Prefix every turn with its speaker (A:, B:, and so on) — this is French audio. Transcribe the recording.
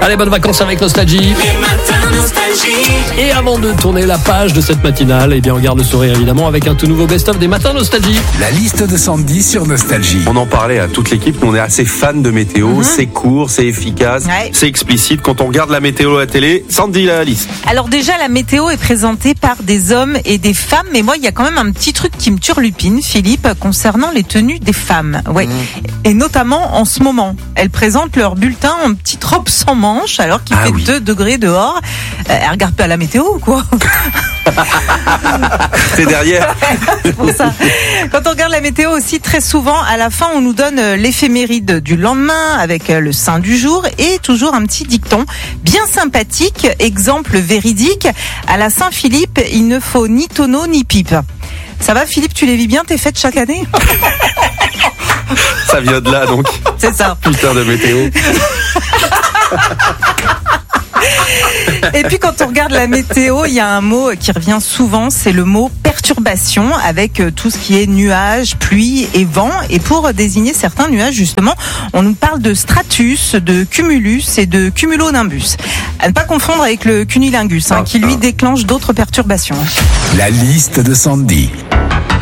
A: Allez, bonnes vacances avec Nostalgie.
B: Les matins nostalgie.
A: Et avant de tourner la page de cette matinale, eh bien, on garde le sourire évidemment avec un tout nouveau best-of des matins Nostalgie.
C: La liste de Sandy sur Nostalgie.
D: On en parlait à toute l'équipe, on est assez fan de météo, c'est court, c'est efficace,
E: Ouais.
D: c'est explicite. Quand on regarde la météo à la télé, Sandy la liste.
E: Alors déjà, la météo est présentée par des hommes et des femmes, mais moi, il y a quand même un petit truc qui me turlupine, Philippe, concernant les tenues des femmes. Ouais. Et notamment en ce moment, elles présentent leur bulletin en petite robe sans manches, alors qu'il fait 2 degrés dehors. Elles regardent pas la météo ou quoi?
D: C'est derrière.
E: C'est pour ça. Quand on regarde la météo aussi, très souvent, à la fin, on nous donne l'éphéméride du lendemain avec le saint du jour et toujours un petit dicton bien sympathique, exemple véridique. À la Saint-Philippe, il ne faut ni tonneau ni pipe. Ça va, Philippe, tu les vis bien tes fêtes chaque année?
D: Ça vient de là donc.
E: C'est ça.
D: Putain de météo.
E: Et puis quand on regarde la météo, il y a un mot qui revient souvent, c'est le mot perturbation, avec tout ce qui est nuages, pluie et vent. Et pour désigner certains nuages, justement, on nous parle de stratus, de cumulus et de cumulonimbus. À ne pas confondre avec le cunilingus, qui lui déclenche d'autres perturbations.
C: La liste de Sandy.